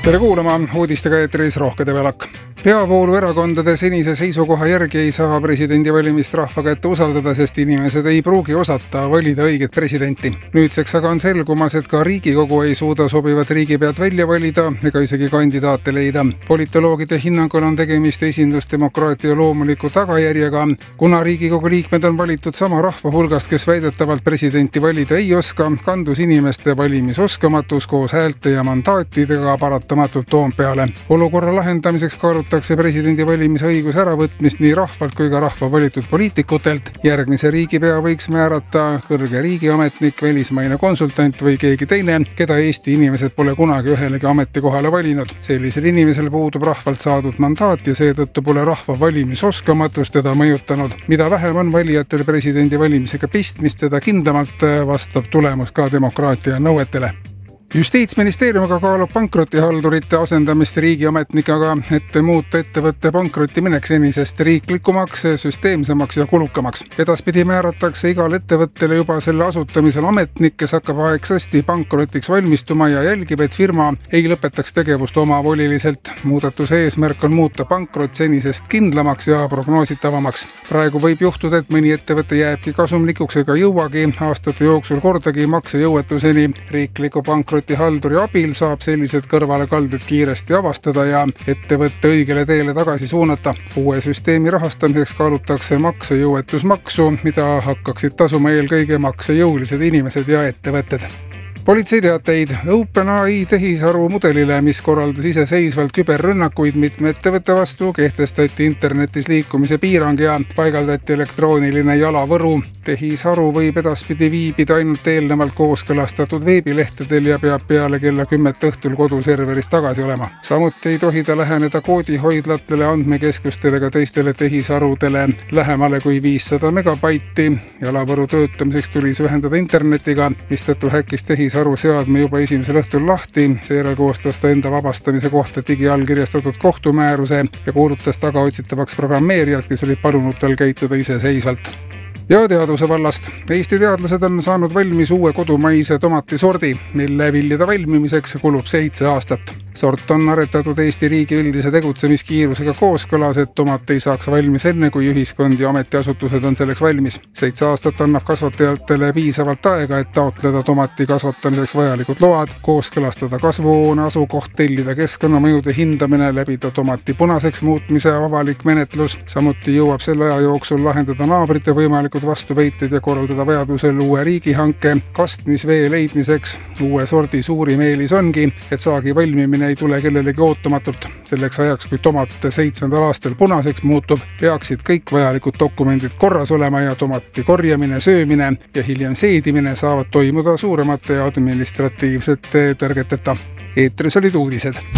Tere kuulama, uudistega eetris Rohke Develak. Peavoolu erakondade senise seisukoha järgi ei saa presidendivalimist rahva kätte usaldada, sest inimesed ei pruugi osata valida õiget presidenti. Nüüdseks aga on selgumas, et ka Riigikogu ei suuda sobivat riigipead välja valida ega isegi kandidaate leida. Politoloogide hinnangul on tegemist esindusdemokraatia loomuliku tagajärjega, kuna Riigikogu liikmed on valitud sama rahva hulgast, kes väidetavalt presidenti valida ei oska, kandus inimeste valimisoskamatus koos häälte ja mandaatidega paratamatult Toompeale. Olukorra lahendamiseks kaalutakse presidendi valimise õiguse äravõtmist nii rahvalt kui ka rahva valitud poliitikutelt. Järgmise riigipea võiks määrata kõrge riigiametnik, välismaine konsultant või keegi teine, keda Eesti inimesed pole kunagi ühelegi ametikohale valinud. Sellisel inimesel puudub rahvalt saadud mandaat ja seetõttu pole rahva valimisoskamatus teda mõjutanud. Mida vähem on valijatel presidendi valimisega pistmist, seda kindlamalt vastab tulemus ka demokraatia nõuetele. Justiitsministeeriumiga kaalub pankrotihaldurite asendamist riigiametnikega, et muuta ettevõtte pankrotti minek senisest riiklikumaks, süsteemsemaks ja kulukamaks. Edaspidi määratakse igal ettevõttele juba selle asutamisel ametnik, kes hakkab aegsasti pankrotiks valmistuma ja jälgib, et firma ei lõpetaks tegevust omavoliliselt. Muudatuse eesmärk on muuta pankrot senisest kindlamaks ja prognoositavamaks. Praegu võib juhtuda, et mõni ettevõte jääbki kasumlikuks ega jõuagi aastate jooksul kordagi maksejõuetuseni. Riikliku pankrotihalduri abil saab sellised kõrvalekalded kiiresti avastada ja ettevõtte õigele teele tagasi suunata. Uue süsteemi rahastamiseks kaalutakse maksejõuetusmaksu, mida hakkaksid tasuma eelkõige maksejõulised inimesed ja ettevõtted. Politseiteateid OpenAI tehisaru mudelile, mis korraldas iseseisvalt küberrünnakuid mitme ettevõtte vastu, kehtestati internetis liikumise piirang ja paigaldati elektrooniline jalavõru. Tehisaru võib edaspidi viibida ainult eelnevalt kooskõlastatud veebilehtedel ja peab peale kella 10 õhtul koduserveris tagasi olema. Samuti ei tohi ta läheneda koodihoidlatele, andmekeskustele ega teistele tehisarudele lähemale kui 500 megabaiti. Jalavõru töötamiseks tuli see ühendada internetiga, mistõttu häkkis tehisaru seadme juba esimesel õhtul lahti. Seejärel koostas ta enda vabastamise kohta digiallkirjastatud kohtumääruse ja kuulutas tagaotsitavaks programmeerijad, kes olid palunud tal käituda iseseisvalt. Ja teaduse vallast. Eesti teadlased on saanud valmis uue kodumaise tomatisordi, mille viljade valmimiseks kulub 7 aastat. Sort on aretatud Eesti riigi üldise tegutsemiskiirusega kooskõlas, et tomat ei saaks valmis enne, kui ühiskond ja ametiasutused on selleks valmis. 7 aastat annab kasvatajatele piisavalt aega, et taotleda tomati kasvatamiseks vajalikud load, kooskõlastada kasvuhoone asukoht, tellida keskkonnamõjude hindamine, läbida tomati punaseks muutmise avalik menetlus. Samuti jõuab selle aja jooksul lahendada naabrite võimalikud vastuvõited ja korraldada vajadusel uue riigihanke kastmisvee leidmiseks. Uue sordi suurim eelis ongi, et saagi valmimine ei tule kellelegi ootamatult. Selleks ajaks, kui tomat 7. aastal punaseks muutub, peaksid kõik vajalikud dokumendid korras olema ja tomati korjamine, söömine ja hiljem seedimine saavad toimuda suuremate administratiivsete tõrgeteta. Eetris olid uudised.